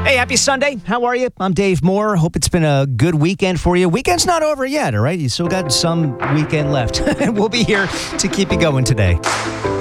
Hey, happy Sunday. How are you? I'm Dave Moore. Hope it's been a good weekend for you. Weekend's not over yet, all right? You still got some weekend left. And we'll be here to keep you going today.